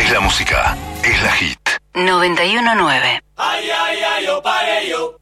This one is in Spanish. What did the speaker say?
Es la música, es la hit. 91.9. Ay, ay, ay, oh, pagué yo.